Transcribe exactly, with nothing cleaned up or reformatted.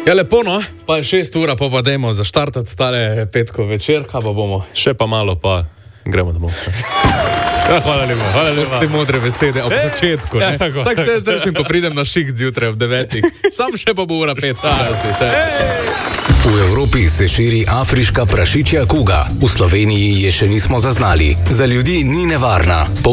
Ja, lepo, no, pa je šest ura, pa pa dajmo zaštartati tale petko večer, kaj pa bomo? Še pa malo, pa gremo domov. Ja, hvala lepa, hvala lepa. To ste modre besede ob e, začetku, ne? Ja, tako, tako se jaz rečem, ko pridem na šikt zjutraj ob devetih. Sam še pa bo ura pet. V Evropi se širi afriška prašičja kuga. V Sloveniji je še nismo zaznali. Za ljudi ni nevarna.